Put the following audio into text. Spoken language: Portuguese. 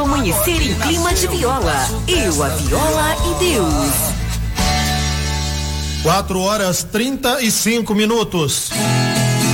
amanhecer em clima de viola. Eu, a viola e Deus. 4 horas 35 minutos.